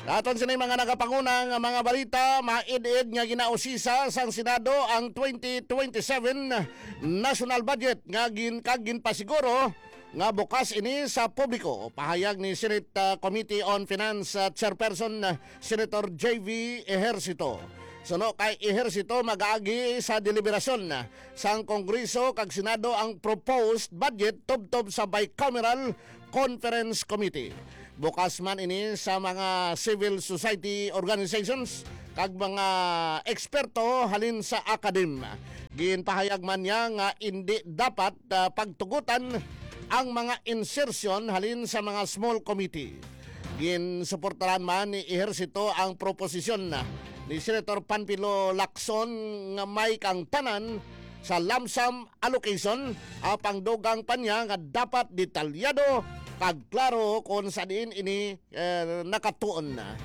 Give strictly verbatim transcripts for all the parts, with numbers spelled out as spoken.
Aton sini mga nagapangunang nga mga balita, maid-id nga ginausisa sang Senado ang twenty twenty-seven national budget nga gin kagin pasiguro nga bukas ini sa publiko. Pahayag ni Senate uh, Committee on Finance uh, Chairperson uh, Senator J V Ejercito. Suno kay Ejercito mag-agi sa deliberasyon uh, sang Kongreso kag Senado ang proposed budget tubtob sa Bicameral Conference Committee. Bukas man ini sa mga civil society organizations kag mga eksperto halin sa akadem. Ginpahayag man niya nga hindi dapat uh, pagtugutan ang mga insertion halin sa mga small committee. Ginsuportahan man ni Ejercito ang proposisyon na ni Senator Panfilo Lacson nga may kang tanan sa lump sum allocation, apang dugang pa niya nga dapat detalyado kag klaro kung sa din ini eh, nakatuon na.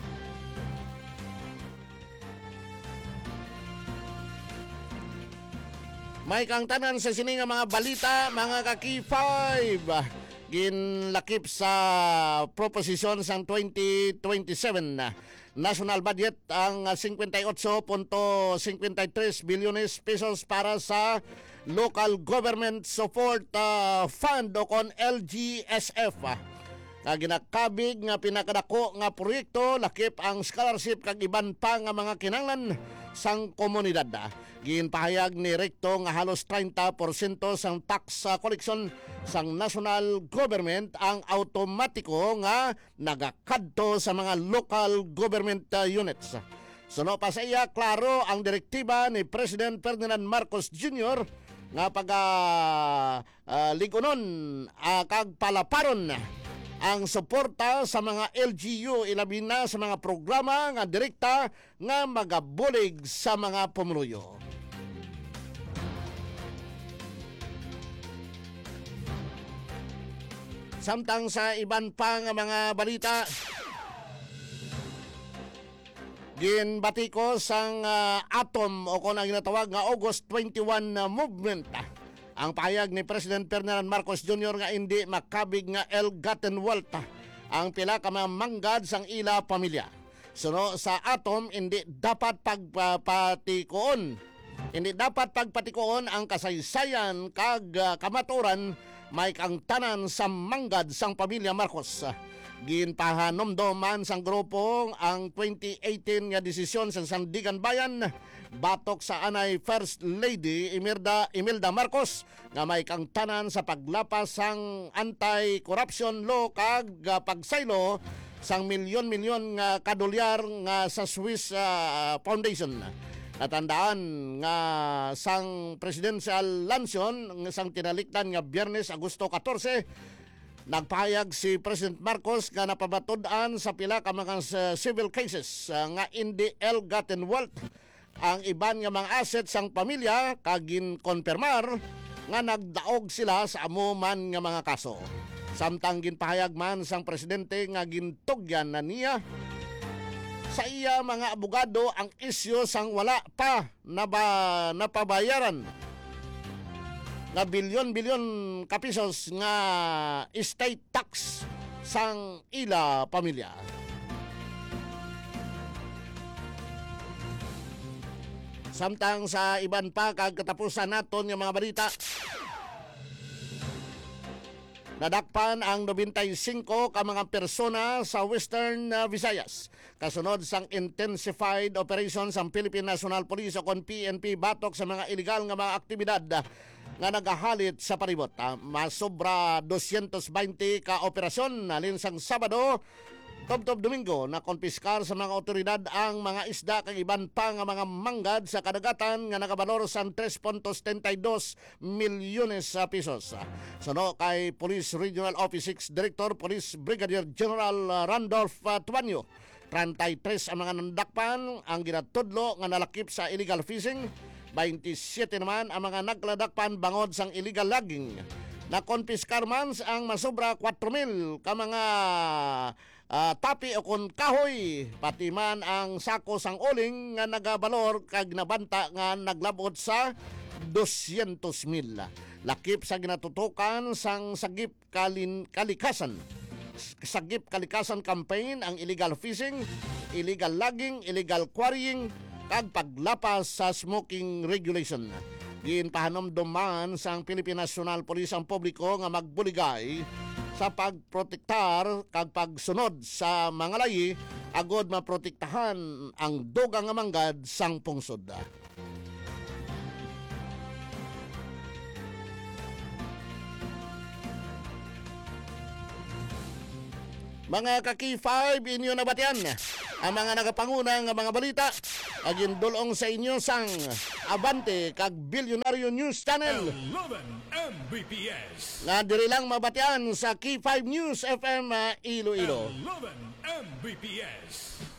May kang tanan sa sini nga mga balita, mga kaki five. Ginlakip sa proposisyon sang twenty twenty-seven na national budget ang fifty-eight point five three bilyones pesos para sa Local Government Support uh, Fund o kon L G S F. Nga ginakabig nga pinakadako nga proyekto, lakip ang scholarship kag iban pa nga mga kinanglan sang komunidad. Ginpahayag ni Recto nga halos thirty percent sang tax uh, collection sang national government ang automatiko nga nagakadto sa mga local government uh, units. Suno pa sa iya, klaro ang direktiba ni President Ferdinand Marcos Junior nga pag uh, uh, ligunon uh, kag palaparon ang suporta sa mga L G U, ilabi na sa mga programa nga direkta nga magabulig sa mga pumuluyo. Samtang sa iban pa nga mga balita, ginbatiko sang uh, Atom o kung ang ginatawag nga August twenty-one uh, movement. Ang pahayag ni President Ferdinand Marcos Junior nga hindi makabig nga ill-gotten wealth ang pila ka mga manggad sang ila pamilya. Suno sa Atom, hindi dapat pagpatikoon. Hindi dapat pagpatikoon ang kasaysayan kag uh, kamaturan may kang tanan sa manggad sang pamilya Marcos. Ginpahanomdoman sang grupo ang twenty eighteen nga desisyon sa Sandigan Bayan batok sa anay First Lady Imelda, Imelda Marcos nga may kang tanan sa paglapas sang anti-corruption law kag pagsaylo sang milyon-milyon nga kadolyar nga sa Swiss uh, Foundation. Natandaan nga sang presidential luncheon sang tinalikdan nga Biyernes Agosto fourteen, nagpahayag si President Marcos nga napabatod-an sa pila ka mga uh, civil cases uh, nga hindi ill-gotten wealth ang iban nga mga assets sang pamilya kagin konfirmar nga nagdaog sila sa amuman nga mga kaso. Samtang ginpahayag man sang presidente nga gintugyan na niya sa iya mga abogado ang isyu sang wala pa naba, napabayaran nga bilyon-bilyon kapisos nga estate tax sang ila pamilya. Samtang sa iban pa kag katapusan naton nga mga balita, nadakpan ang ninety-five ka mga persona sa Western uh, Visayas kasunod sang intensified operations ang Philippine National Police o kon P N P batok sa mga illegal nga mga aktibidad uh, nga nagahalit sa palibot. Uh, masobra two hundred twenty ka operasyon alin sang Sabado tubtob Domingo na konpiskar sa mga otoridad ang mga isda kag iban pa nga mga manggad sa kadagatan nga nagabalor sa three point two two milyones sa pesos. Suno kay Police Regional Office six Director Police Brigadier General Randolph uh, Tuanyo, thirty-three ang mga nandakpan ang ginatudlo nga nalakip sa illegal fishing, twenty-seven naman ang mga nagladakpan bangod sang illegal logging. Nakonpiskar man ang masobra four mil ka mga uh, tapi o kon kahoy, pati man ang sako sang uling nga nagabalor kag nabanta nga naglabot sa two hundred mil. Lakip sa ginatutukan sang sagip kalin kalikasan Sagip Kalikasan Campaign ang illegal fishing, illegal logging, illegal quarrying, kag paglapas sa smoking regulation. Ginpahanomduman sang Pilipinas National Police ang publiko nga magbuligay sa pagprotektar kag pagsunod sa mga layi agod maprotektahan ang dugang nga manggad sang pungsod. Mga ka-K five, inyo na batyan ang mga nagapanguna nga mga balita agin dulong sa inyo sang Abante kag Bilyonaryo News Channel eleven M B P S. nga diri lang mabatyan sa K five News F M uh, Iloilo. eleven M B P S.